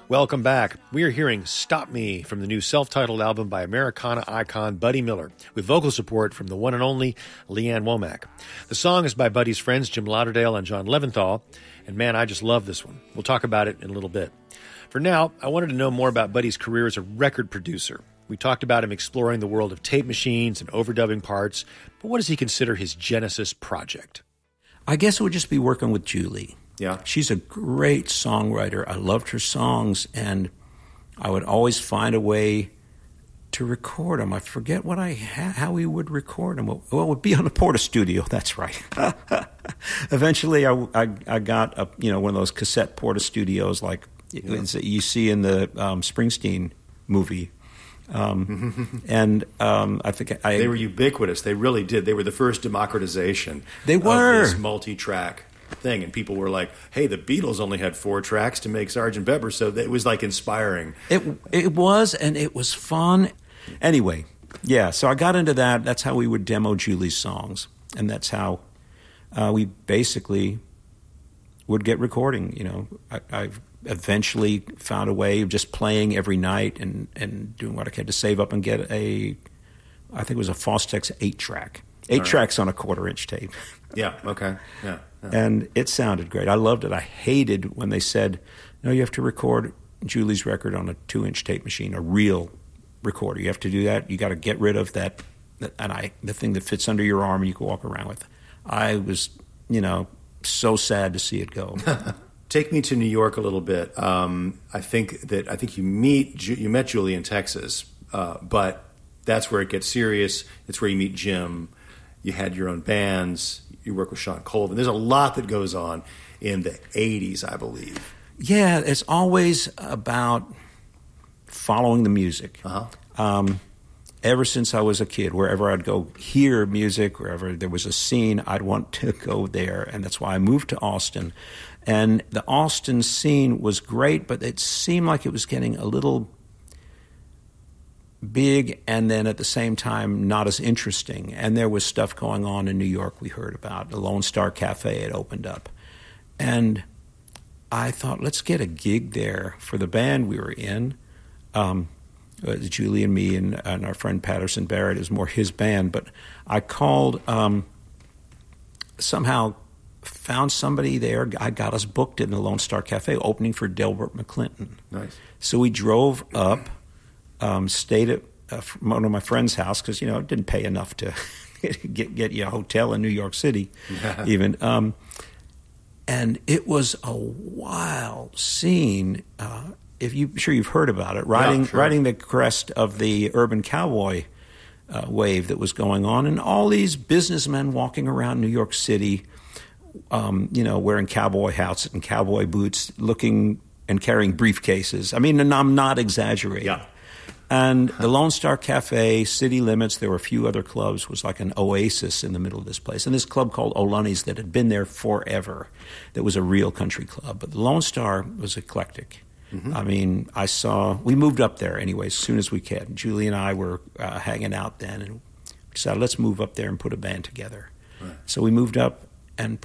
Welcome back. We are hearing Stop Me from the new self-titled album by Americana icon Buddy Miller, with vocal support from the one and only Leanne Womack. The song is by Buddy's friends Jim Lauderdale and John Leventhal, and man, I just love this one. We'll talk about it in a little bit. For now, I wanted to know more about Buddy's career as a record producer. We talked about him exploring the world of tape machines and overdubbing parts, but what does he consider his Genesis project? I guess it would just be working with Julie. Yeah. She's a great songwriter. I loved her songs, and I would always find a way to record them. I forget how we would record them. Well, it would be on the Porta Studio. That's right. Eventually, I got one of those cassette Porta Studios like you see in the Springsteen movie. I think they were ubiquitous. They really did. They were the first democratization. They were of this multi-track thing, and people were like, "Hey, the Beatles only had 4 tracks to make Sgt. Pepper," so it was like inspiring. It was, and it was fun. Anyway, yeah. So I got into that. That's how we would demo Julie's songs, and that's how we basically would get recording. You know, I've eventually found a way of just playing every night and doing what I could to save up and get I think it was a Fostex 8-track. 8 tracks on a 1/4-inch tape. Yeah, okay. Yeah. And it sounded great. I loved it. I hated when they said, no, you have to record Julie's record on a 2-inch tape machine, a real recorder. You have to do that. You got to get rid of the thing that fits under your arm and you can walk around with. I was, so sad to see it go. Take me to New York a little bit. I think you met Julie in Texas, but that's where it gets serious. It's where you meet Jim. You had your own bands. You work with Shawn Colvin. There's a lot that goes on in the 80s, I believe. Yeah, it's always about following the music. Uh-huh. Ever since I was a kid, wherever I'd go hear music, wherever there was a scene, I'd want to go there. And that's why I moved to Austin. And the Austin scene was great, but it seemed like it was getting a little big and then at the same time not as interesting. And there was stuff going on in New York we heard about. The Lone Star Cafe had opened up. And I thought, let's get a gig there for the band we were in. Julie and me and our friend Patterson Barrett. It was more his band. But I called, somehow found somebody there. I got us booked in the Lone Star Cafe, opening for Delbert McClinton. Nice. So we drove up, stayed at one of my friend's house because, it didn't pay enough to get you a hotel in New York City, even. And it was a wild scene. Sure you've heard about it, riding the crest of the urban cowboy wave that was going on, and all these businessmen walking around New York City, wearing cowboy hats and cowboy boots, looking and carrying briefcases. I mean, and I'm not exaggerating. Yeah. And the Lone Star Cafe, City Limits, there were a few other clubs, was like an oasis in the middle of this place. And this club called O'Lunny's that had been there forever, that was a real country club. But the Lone Star was eclectic. Mm-hmm. I mean, we moved up there anyway as soon as we could. Julie and I were hanging out then and decided let's move up there and put a band together. Right. So we moved up and